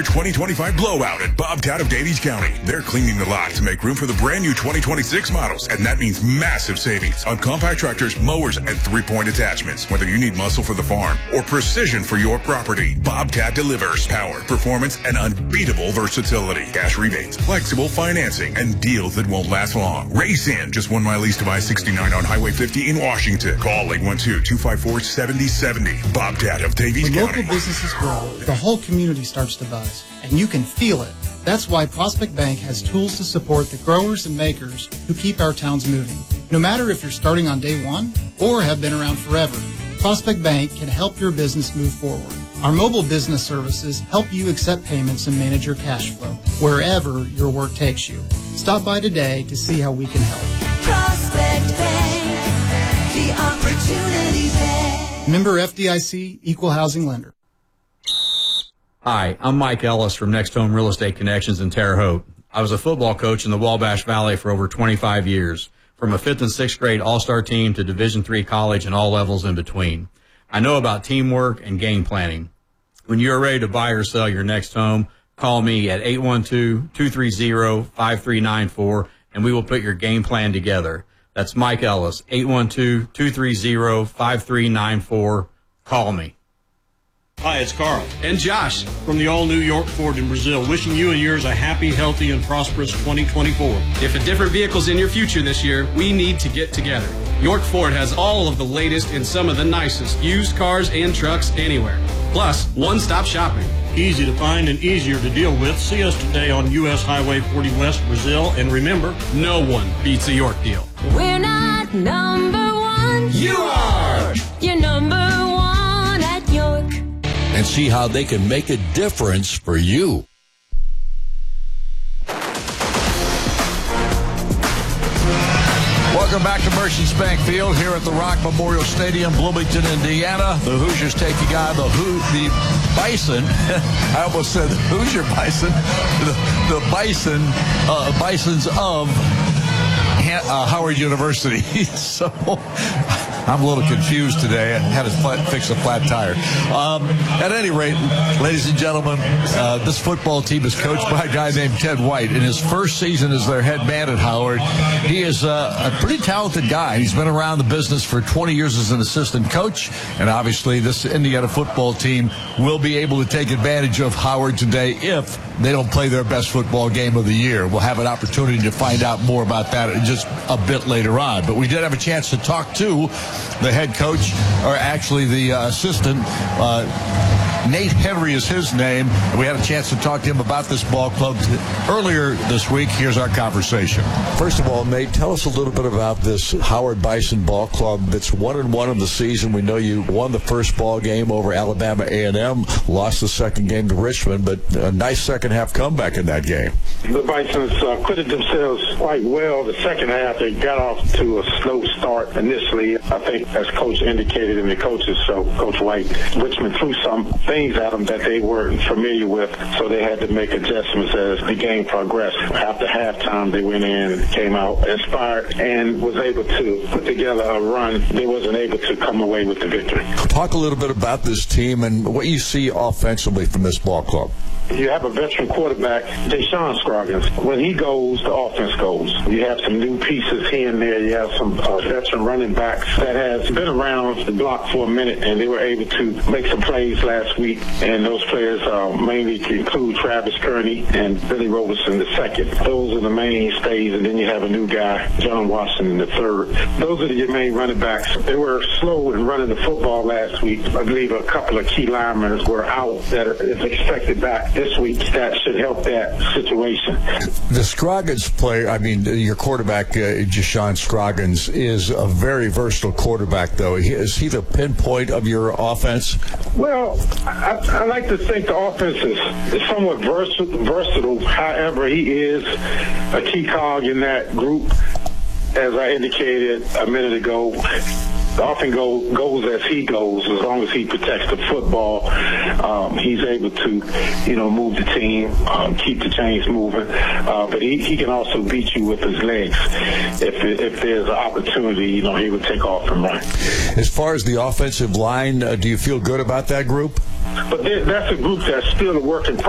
2025 blowout at Bobcat of Davies County. They're cleaning the lot to make room for the brand new 2026 models, and that means massive savings on compact tractors, mowers, and 3-point attachments. Whether you need muscle for the farm or precision for your property, Bobcat delivers power, performance, and unbeatable versatility. Cash rebates, flexible financing, and deals that won't last long. Race in just 1 mile east of I-69 on Highway 50 in Washington. Call 812-254-7070. Bobcat of Davies When County. local businesses grow, the whole community starts to buzz. And you can feel it. That's why Prospect Bank has tools to support the growers and makers who keep our towns moving. No matter if you're starting on day one or have been around forever, Prospect Bank can help your business move forward. Our mobile business services help you accept payments and manage your cash flow wherever your work takes you. Stop by today to see how we can help. Prospect Bank, the opportunity bank. Member FDIC, Equal Housing Lender. Hi, I'm Mike Ellis from Next Home Real Estate Connections in Terre Haute. I was a football coach in the Wabash Valley for over 25 years, from a 5th and 6th grade all-star team to Division III college and all levels in between. I know about teamwork and game planning. When you're ready to buy or sell your next home, call me at 812-230-5394, and we will put your game plan together. That's Mike Ellis, 812-230-5394. Call me. Hi, it's Carl. And Josh from the all-new York Ford in Brazil, wishing you and yours a happy, healthy, and prosperous 2024. If a different vehicle's in your future this year, we need to get together. York Ford has all of the latest and some of the nicest used cars and trucks anywhere. Plus, one-stop shopping. Easy to find and easier to deal with. See us today on U.S. Highway 40 West, Brazil. And remember, no one beats a York deal. We're not number one. You are! You're number one at York. And see how they can make a difference for you. Welcome back to Merchants Bank Field here at the Rock Memorial Stadium, Bloomington, Indiana. The Hoosiers taking on the Bison. I almost said Hoosier Bison. The Bisons of Howard University. So I'm a little confused today. I had to fix a flat tire. At any rate, ladies and gentlemen, this football team is coached by a guy named Ted White. In his first season as their head man at Howard, he is a pretty talented guy. He's been around the business for 20 years as an assistant coach, and obviously this Indiana football team will be able to take advantage of Howard today if they don't play their best football game of the year. We'll have an opportunity to find out more about that just a bit later on. But we did have a chance to talk to the head coach, or actually the assistant. Nate Henry is his name. We had a chance to talk to him about this ball club earlier this week. Here's our conversation. First of all, Nate, tell us a little bit about this Howard Bison ball club. It's 1-1 of the season. We know you won the first ball game over Alabama A&M, lost the second game to Richmond, but a nice second half comeback in that game. The Bisons acquitted themselves quite well. The second half, they got off to a slow start initially. I think, as Coach indicated, and the coaches, so Coach White, Richmond threw some things at them that they weren't familiar with, so they had to make adjustments as the game progressed. After halftime, they went in and came out inspired and was able to put together a run. They wasn't able to come away with the victory. Talk a little bit about this team and what you see offensively from this ball club. You have a veteran quarterback, Deshaun Scroggins. When he goes, the offense goes. You have some new pieces here and there. You have some veteran running backs that has been around the block for a minute, and they were able to make some plays last week. And those players mainly include Travis Kearney and Billy Roberson II. Those are the mainstays, and then you have a new guy, John Washington III. Those are your main running backs. They were slow in running the football last week. I believe a couple of key linemen were out that is expected back this week. That should help that situation. The Scroggins player, your quarterback, Deshaun Scroggins, is a very versatile quarterback, though. Is he the pinpoint of your offense? Well, I like to think the offense is somewhat versatile. However, he is a key cog in that group. As I indicated a minute ago, the offense goes as he goes. As long as he protects the football, he's able to, move the team, keep the chains moving. But he can also beat you with his legs. If there's an opportunity, he would take off and run. As far as the offensive line, do you feel good about that group? But that's a group that's still a work in progress.